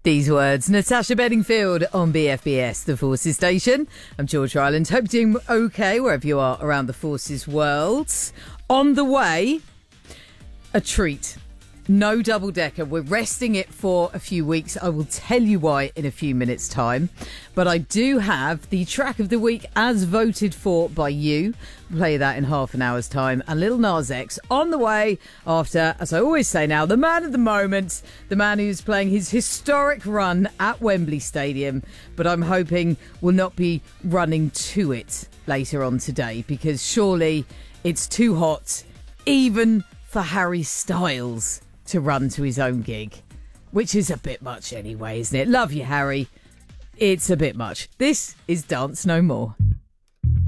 These words, Natasha Bedingfield on BFBS, the Forces Station. I'm George Ryland. Hope you're doing okay wherever you are around the Forces world. On the way, a treat. No double-decker. We're resting it for a few weeks. I will tell you why in a few minutes' time. But I do have the track of the week as voted for by you. We'll play that in half an hour's time. And Lil Nas X on the way after, as I always say now, the man of the moment, the man who's playing his historic run at Wembley Stadium. But I'm hoping will not be running to it later on today because surely it's too hot, even for Harry Styles to run to his own gig, which is a bit much anyway, isn't it? Love you, Harry. It's a bit much. This is Dance No More.